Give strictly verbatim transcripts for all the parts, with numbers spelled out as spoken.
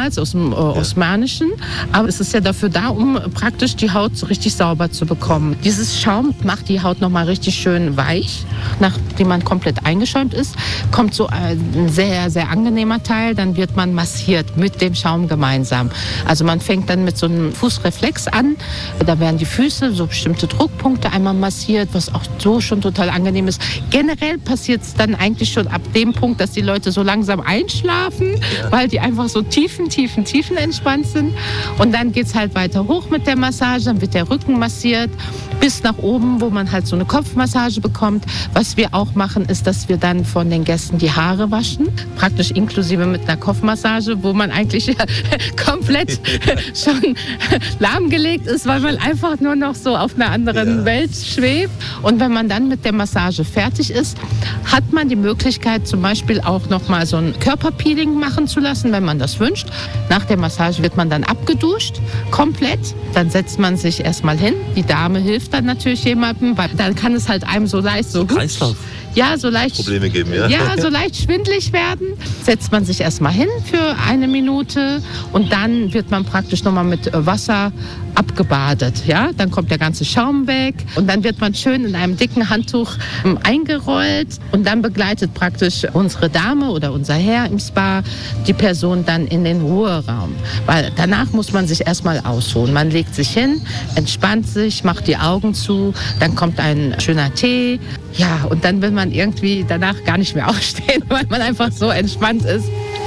damals aus dem äh, Osmanischen. Aber es ist ja dafür da, um praktisch die Haut so richtig sauber zu bekommen. Dieses Schaum macht die Haut nochmal richtig schön weich, nachdem man komplett eingeschäumt ist. Kommt so ein sehr, sehr angenehmer Teil. Dann wird man massiert mit dem Schaum gemeinsam. Also man fängt dann mit so einem Fußreflex an. Da werden die Füße, so bestimmte Druckpunkte einmal massiert, was auch so schon total angenehm ist. Generell passiert es dann eigentlich schon ab dem Punkt, dass die Leute so langsam einschlafen, ja. weil die einfach so tiefen, tiefen, tiefen entspannt sind. Und dann geht es halt weiter hoch mit der Massage, dann wird der Rücken massiert, bis nach oben, wo man halt so eine Kopfmassage bekommt. Was wir auch machen, ist, dass wir dann von den Gästen die Haare waschen, praktisch inklusive mit einer Kopfmassage, wo man eigentlich ja komplett schon lahmgelegt ist, weil man einfach nur noch so auf einer anderen ja. Welt schwebt. Und wenn man dann mit der Massage fertig ist, hat man die Möglichkeit, zum Beispiel auch noch mal so ein Körperpeeling machen zu lassen, wenn man das wünscht. Nach der Massage wird man dann abgeduscht, komplett. Dann setzt man sich erstmal hin. Die Dame hilft dann natürlich jemandem, weil dann kann es halt einem so leicht so, so Kreislauf. Ja, so leicht, Probleme geben, ja. ja, so leicht schwindelig werden. Setzt man sich erstmal hin für eine Minute und dann wird man praktisch nochmal mit Wasser abgebadet. Ja? Dann kommt der ganze Schaum weg und dann wird man schön in einem dicken Handtuch ähm, eingerollt und dann begleitet praktisch unsere Dame oder unser Herr im Spa die Person dann in den Ruheraum. Weil danach muss man sich erstmal ausruhen. Man legt sich hin, entspannt sich, macht die Augen zu, dann kommt ein schöner Tee. Ja, und dann will man irgendwie danach gar nicht mehr aufstehen, weil man einfach so entspannt ist.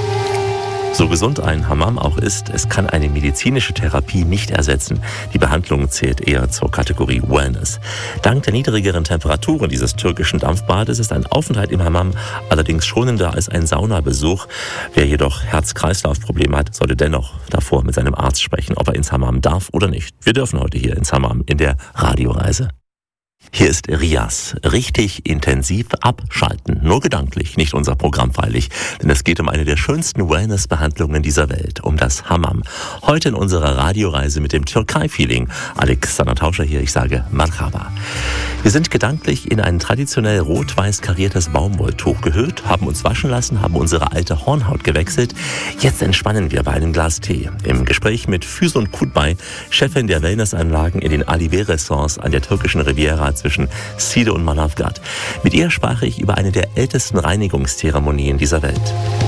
So gesund ein Hammam auch ist, es kann eine medizinische Therapie nicht ersetzen. Die Behandlung zählt eher zur Kategorie Wellness. Dank der niedrigeren Temperaturen dieses türkischen Dampfbades ist ein Aufenthalt im Hammam allerdings schonender als ein Saunabesuch. Wer jedoch Herz-Kreislauf-Probleme hat, sollte dennoch davor mit seinem Arzt sprechen, ob er ins Hammam darf oder nicht. Wir dürfen heute hier ins Hammam in der Radioreise. Hier ist Rias. Richtig intensiv abschalten. Nur gedanklich, nicht unser Programm freilich. Denn es geht um eine der schönsten Wellness-Behandlungen dieser Welt. Um das Hammam. Heute in unserer Radioreise mit dem Türkei-Feeling. Alexander Tauscher hier, ich sage Marhaba. Wir sind gedanklich in ein traditionell rot-weiß kariertes Baumwolltuch gehüllt, haben uns waschen lassen, haben unsere alte Hornhaut gewechselt. Jetzt entspannen wir bei einem Glas Tee. Im Gespräch mit Füsun Kutbay, Chefin der Wellnessanlagen in den Alive-Ressorts an der türkischen Riviera zwischen Side und Manavgat. Mit ihr sprach ich über eine der ältesten Reinigungszeremonien dieser Welt.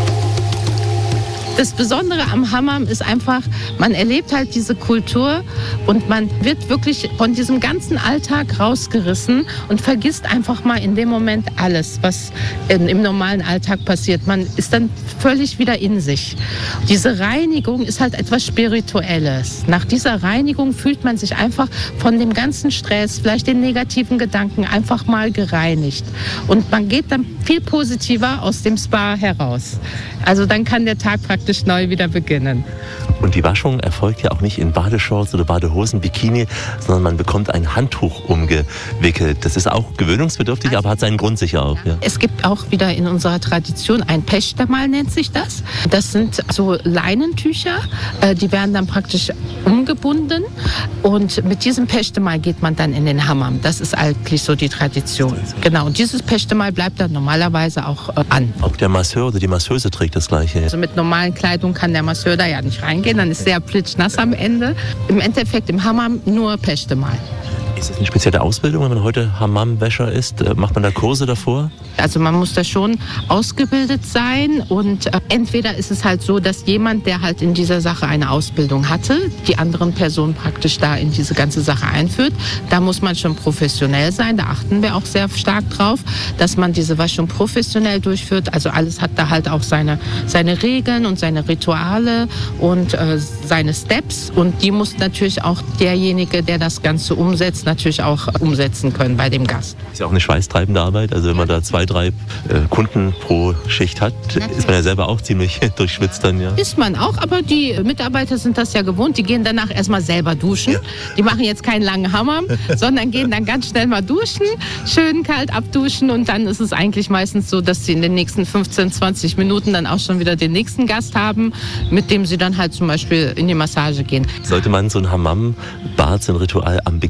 Das Besondere am Hammam ist einfach, man erlebt halt diese Kultur und man wird wirklich von diesem ganzen Alltag rausgerissen und vergisst einfach mal in dem Moment alles, was in, im normalen Alltag passiert. Man ist dann völlig wieder in sich. Diese Reinigung ist halt etwas Spirituelles. Nach dieser Reinigung fühlt man sich einfach von dem ganzen Stress, vielleicht den negativen Gedanken einfach mal gereinigt. Und man geht dann viel positiver aus dem Spa heraus. Also dann kann der Tag praktisch neu wieder beginnen. Und die Waschung erfolgt ja auch nicht in Badeshorts oder Badehosen, Bikini, sondern man bekommt ein Handtuch umgewickelt. Das ist auch gewöhnungsbedürftig, also, aber hat seinen Grund sicher auch. Ja. Es gibt auch wieder in unserer Tradition ein Peschtemal, nennt sich das. Das sind so Leinentücher, die werden dann praktisch umgebunden und mit diesem Peschtemal geht man dann in den Hammam. Das ist eigentlich so die Tradition. Genau, und dieses Peschtemal bleibt dann normalerweise auch an. Auch der Masseur oder die Masseuse trägt das Gleiche. Also mit normalen Kleidung kann der Masseur da ja nicht reingehen, dann ist sehr plitschnass am Ende. Im Endeffekt im Hammam nur Peschtemal. Ist das eine spezielle Ausbildung, wenn man heute Hammam-Wäscher ist? Macht man da Kurse davor? Also man muss da schon ausgebildet sein und äh, entweder ist es halt so, dass jemand, der halt in dieser Sache eine Ausbildung hatte, die anderen Personen praktisch da in diese ganze Sache einführt. Da muss man schon professionell sein, da achten wir auch sehr stark drauf, dass man diese Waschung professionell durchführt. Also alles hat da halt auch seine, seine Regeln und seine Rituale und äh, seine Steps und die muss natürlich auch derjenige, der das Ganze umsetzt, natürlich auch umsetzen können bei dem Gast. Ist ja auch eine schweißtreibende Arbeit, also wenn man da zwei, drei äh, Kunden pro Schicht hat, natürlich. Ist man ja selber auch ziemlich durchschwitzt dann, ja. Ist man auch, aber die Mitarbeiter sind das ja gewohnt, die gehen danach erstmal selber duschen. Ja. Die machen jetzt keinen langen Hammam, sondern gehen dann ganz schnell mal duschen, schön kalt abduschen und dann ist es eigentlich meistens so, dass sie in den nächsten fünfzehn, zwanzig Minuten dann auch schon wieder den nächsten Gast haben, mit dem sie dann halt zum Beispiel in die Massage gehen. Sollte man so ein Hammam-Bad, so ein Ritual am Beginn des Urlaubs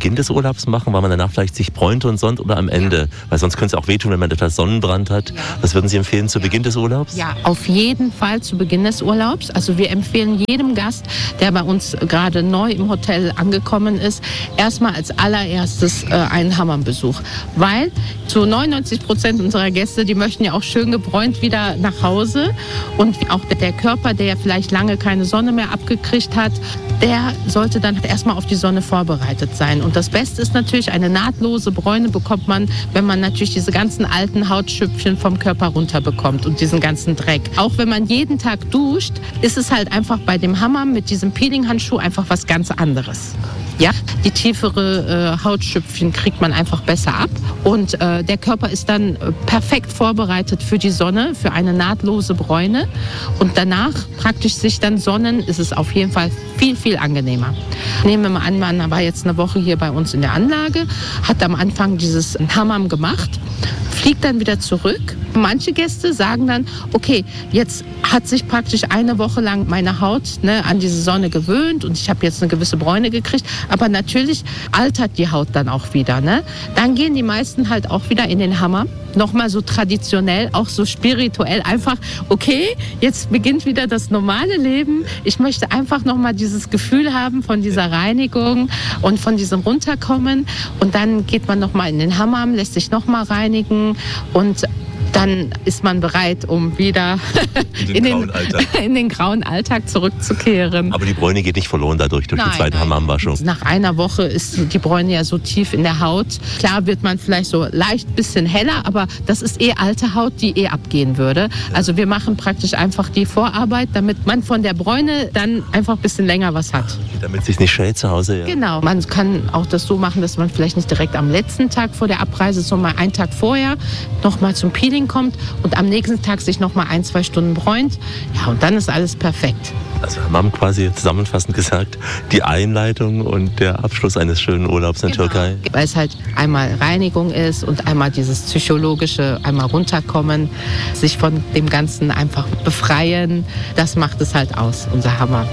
Urlaubs machen, weil man danach vielleicht sich bräunt und sonst oder am Ende? Ja. Weil sonst könnte es auch wehtun, wenn man etwas Sonnenbrand hat. Ja. Was würden Sie empfehlen zu Beginn des Urlaubs? Ja, auf jeden Fall zu Beginn des Urlaubs. Also wir empfehlen jedem Gast, der bei uns gerade neu im Hotel angekommen ist, erstmal als allererstes äh, einen Hammambesuch. Weil zu neunundneunzig Prozent unserer Gäste, die möchten ja auch schön gebräunt wieder nach Hause. Und auch der Körper, der ja vielleicht lange keine Sonne mehr abgekriegt hat, der sollte dann erstmal auf die Sonne vorbereitet sein. Und das Beste ist natürlich, eine nahtlose Bräune bekommt man, wenn man natürlich diese ganzen alten Hautschüppchen vom Körper runterbekommt und diesen ganzen Dreck. Auch wenn man jeden Tag duscht, ist es halt einfach bei dem Hammam mit diesem Peeling-Handschuh einfach was ganz anderes. Ja, die tiefere äh, Hautschüppchen kriegt man einfach besser ab und äh, der Körper ist dann äh, perfekt vorbereitet für die Sonne, für eine nahtlose Bräune und danach praktisch sich dann sonnen, ist es auf jeden Fall viel, viel angenehmer. Nehmen wir mal an, man war jetzt eine Woche hier bei uns in der Anlage, hat am Anfang dieses Hammam gemacht, fliegt dann wieder zurück. Manche Gäste sagen dann, okay, jetzt hat sich praktisch eine Woche lang meine Haut ne, an diese Sonne gewöhnt und ich habe jetzt eine gewisse Bräune gekriegt, aber natürlich altert die Haut dann auch wieder. Ne? Dann gehen die meisten halt auch wieder in den Hammam, nochmal so traditionell, auch so spirituell, einfach, okay, jetzt beginnt wieder das normale Leben. Ich möchte einfach nochmal dieses Gefühl haben von dieser Reinigung und von diesem Runterkommen und dann geht man nochmal in den Hammam, lässt sich nochmal reinigen und dann ist man bereit, um wieder in den, in den, in den grauen Alltag zurückzukehren. Aber die Bräune geht nicht verloren dadurch, durch nein, die zweite Hammamwaschung. Nach einer Woche ist die Bräune ja so tief in der Haut. Klar wird man vielleicht so leicht bisschen heller, aber das ist eh alte Haut, die eh abgehen würde. Also wir machen praktisch einfach die Vorarbeit, damit man von der Bräune dann einfach ein bisschen länger was hat. Damit es sich nicht schält zu Hause. Ja. Genau, man kann auch das so machen, dass man vielleicht nicht direkt am letzten Tag vor der Abreise, sondern mal einen Tag vorher nochmal zum Peeling kommt und am nächsten Tag sich noch mal ein, zwei Stunden bräunt. Ja, und dann ist alles perfekt. Also wir haben quasi zusammenfassend gesagt, die Einleitung und der Abschluss eines schönen Urlaubs in der genau. Türkei. Weil es halt einmal Reinigung ist und einmal dieses psychologische, einmal runterkommen, sich von dem Ganzen einfach befreien. Das macht es halt aus, unser Hammam.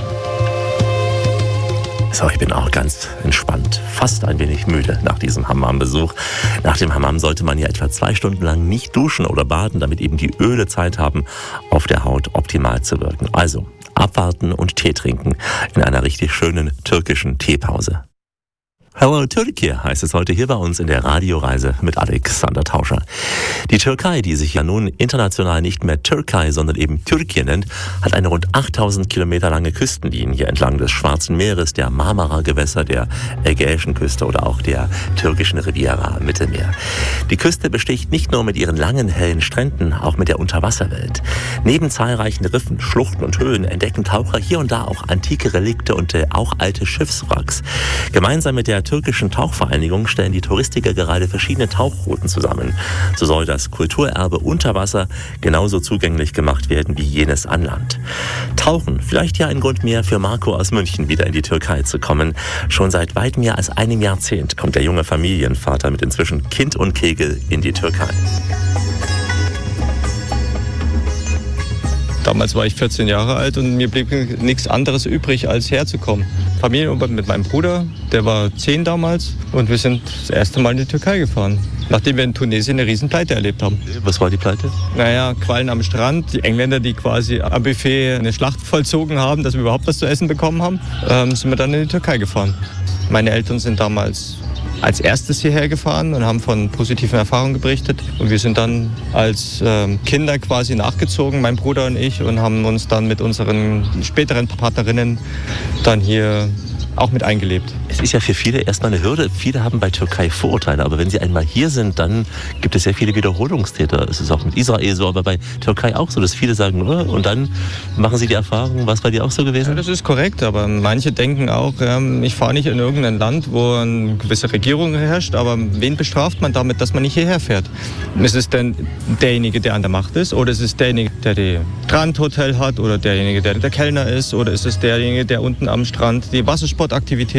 So, ich bin auch ganz entspannt, fast ein wenig müde nach diesem Hammam-Besuch. Nach dem Hammam sollte man ja etwa zwei Stunden lang nicht duschen oder baden, damit eben die Öle Zeit haben, auf der Haut optimal zu wirken. Also abwarten und Tee trinken in einer richtig schönen türkischen Teepause. Hello Turkey heißt es heute hier bei uns in der Radioreise mit Alexander Tauscher. Die Türkei, die sich ja nun international nicht mehr Türkei, sondern eben Türkei nennt, hat eine rund achttausend Kilometer lange Küstenlinie entlang des Schwarzen Meeres, der Marmara-Gewässer, der Ägäischen Küste oder auch der türkischen Riviera am Mittelmeer. Die Küste besticht nicht nur mit ihren langen, hellen Stränden, auch mit der Unterwasserwelt. Neben zahlreichen Riffen, Schluchten und Höhen entdecken Taucher hier und da auch antike Relikte und äh, auch alte Schiffswracks. Gemeinsam mit der türkischen Tauchvereinigung stellen die Touristiker gerade verschiedene Tauchrouten zusammen. So soll das Kulturerbe unter Wasser genauso zugänglich gemacht werden wie jenes an Land. Tauchen, vielleicht ja ein Grund mehr für Marco aus München wieder in die Türkei zu kommen. Schon seit weit mehr als einem Jahrzehnt kommt der junge Familienvater mit inzwischen Kind und Kegel in die Türkei. Damals war ich vierzehn Jahre alt und mir blieb nichts anderes übrig, als herzukommen. Familienurlaub mit meinem Bruder, der war zehn damals und wir sind das erste Mal in die Türkei gefahren. Nachdem wir in Tunesien eine Riesenpleite erlebt haben. Was war die Pleite? Naja, Quallen am Strand. Die Engländer, die quasi am Buffet eine Schlacht vollzogen haben, dass wir überhaupt was zu essen bekommen haben, ähm, sind wir dann in die Türkei gefahren. Meine Eltern sind damals als erstes hierher gefahren und haben von positiven Erfahrungen berichtet. Und wir sind dann als ähm, Kinder quasi nachgezogen, mein Bruder und ich, und haben uns dann mit unseren späteren Partnerinnen dann hier auch mit eingelebt. Es ist ja für viele erstmal eine Hürde. Viele haben bei Türkei Vorurteile, aber wenn sie einmal hier sind, dann gibt es sehr viele Wiederholungstäter. Es ist auch mit Israel so, aber bei Türkei auch so, dass viele sagen, oh, und dann machen sie die Erfahrung. Was bei dir auch so gewesen? Ja, das ist korrekt, aber manche denken auch, ähm, ich fahre nicht in irgendein Land, wo eine gewisse Regierung herrscht, aber wen bestraft man damit, dass man nicht hierher fährt? Ist es denn derjenige, der an der Macht ist, oder ist es derjenige, der die Strandhotel hat, oder derjenige, der der Kellner ist, oder ist es derjenige, der unten am Strand die Wassersportaktivitäten anbietet?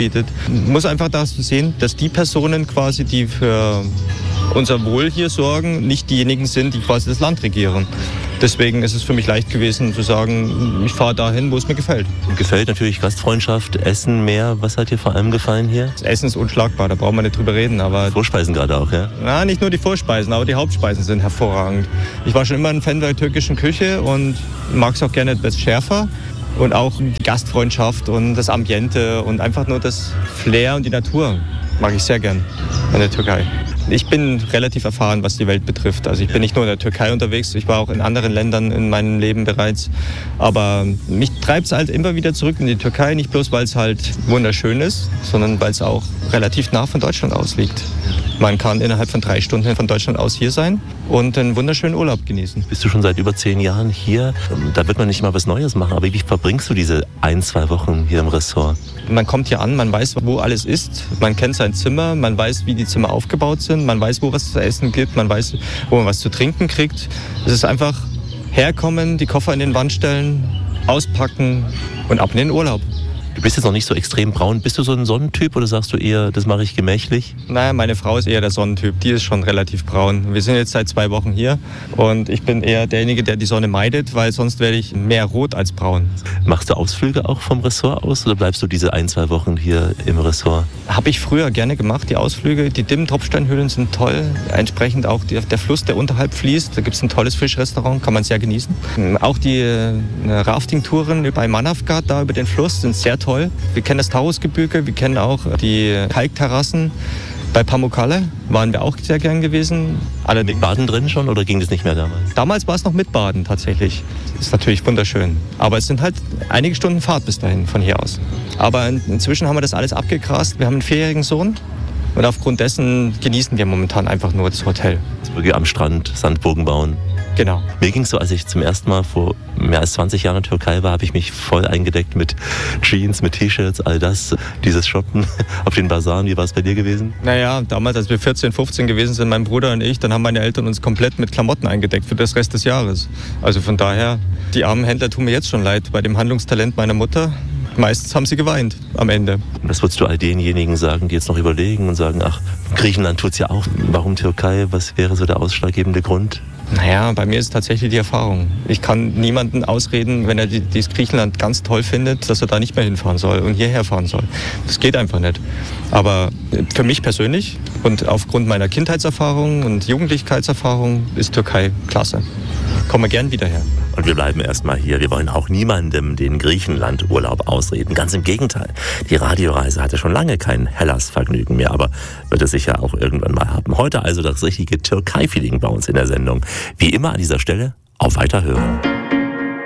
anbietet. Man muss einfach das sehen, dass die Personen quasi, die für unser Wohl hier sorgen, nicht diejenigen sind, die quasi das Land regieren. Deswegen ist es für mich leicht gewesen zu sagen, ich fahre dahin, wo es mir gefällt. Gefällt natürlich Gastfreundschaft, Essen mehr. Was hat dir vor allem gefallen hier? Das Essen ist unschlagbar, da brauchen wir nicht drüber reden. Aber Vorspeisen gerade auch, ja? Na, nicht nur die Vorspeisen, aber die Hauptspeisen sind hervorragend. Ich war schon immer ein Fan der türkischen Küche und mag es auch gerne etwas schärfer. Und auch die Gastfreundschaft und das Ambiente und einfach nur das Flair und die Natur mag ich sehr gern in der Türkei. Ich bin relativ erfahren, was die Welt betrifft. Also ich bin nicht nur in der Türkei unterwegs, ich war auch in anderen Ländern in meinem Leben bereits. Aber mich treibt es halt immer wieder zurück in die Türkei, nicht bloß weil es halt wunderschön ist, sondern weil es auch relativ nah von Deutschland aus liegt. Man kann innerhalb von drei Stunden von Deutschland aus hier sein und einen wunderschönen Urlaub genießen. Bist du schon seit über zehn Jahren hier? Da wird man nicht mal was Neues machen, aber wie verbringst du diese ein, zwei Wochen hier im Ressort? Man kommt hier an, man weiß, wo alles ist, man kennt sein Zimmer, man weiß, wie die Zimmer aufgebaut sind, man weiß, wo was zu essen gibt, man weiß, wo man was zu trinken kriegt. Es ist einfach herkommen, die Koffer in den Wand stellen, auspacken und ab in den Urlaub. Du bist jetzt noch nicht so extrem braun. Bist du so ein Sonnentyp oder sagst du eher, das mache ich gemächlich? Naja, meine Frau ist eher der Sonnentyp. Die ist schon relativ braun. Wir sind jetzt seit zwei Wochen hier und ich bin eher derjenige, der die Sonne meidet, weil sonst werde ich mehr rot als braun. Machst du Ausflüge auch vom Ressort aus oder bleibst du diese ein, zwei Wochen hier im Ressort? Habe ich früher gerne gemacht, die Ausflüge. Die Dimm-Tropfsteinhöhlen sind toll. Entsprechend auch die, der Fluss, der unterhalb fließt. Da gibt es ein tolles Fischrestaurant, kann man sehr genießen. Auch die äh, Rafting-Touren bei Manavgat, da über den Fluss, sind sehr toll. Wir kennen das Taurusgebirge, wir kennen auch die Kalkterrassen. Bei Pamukkale waren wir auch sehr gern gewesen. Allerdings Baden drin schon oder ging das nicht mehr damals? Damals war es noch mit Baden tatsächlich. Ist natürlich wunderschön. Aber es sind halt einige Stunden Fahrt bis dahin von hier aus. Aber inzwischen haben wir das alles abgegrast. Wir haben einen vierjährigen Sohn. Und aufgrund dessen genießen wir momentan einfach nur das Hotel. Wirklich am Strand, Sandburgen bauen. Genau. Mir ging es so, als ich zum ersten Mal vor mehr als zwanzig Jahren in der Türkei war, habe ich mich voll eingedeckt mit Jeans, mit T-Shirts, all das, dieses Shoppen auf den Basaren. Wie war es bei dir gewesen? Naja, damals, als wir vierzehn, fünfzehn gewesen sind, mein Bruder und ich, dann haben meine Eltern uns komplett mit Klamotten eingedeckt für das Rest des Jahres. Also von daher, die armen Händler tun mir jetzt schon leid bei dem Handlungstalent meiner Mutter. Meistens haben sie geweint am Ende. Was würdest du all denjenigen sagen, die jetzt noch überlegen und sagen, ach, Griechenland tut's ja auch, warum Türkei? Was wäre so der ausschlaggebende Grund? Naja, bei mir ist es tatsächlich die Erfahrung. Ich kann niemanden ausreden, wenn er dieses Griechenland ganz toll findet, dass er da nicht mehr hinfahren soll und hierher fahren soll. Das geht einfach nicht. Aber für mich persönlich und aufgrund meiner Kindheitserfahrung und Jugendlichkeitserfahrung ist Türkei klasse. Kommen wir gern wieder her. Und wir bleiben erstmal hier. Wir wollen auch niemandem den Griechenland-Urlaub ausreden. Ganz im Gegenteil. Die Radioreise hatte schon lange kein Hellas-Vergnügen mehr, aber wird es sicher auch irgendwann mal haben. Heute also das richtige Türkei-Feeling bei uns in der Sendung. Wie immer an dieser Stelle, auf Weiterhören.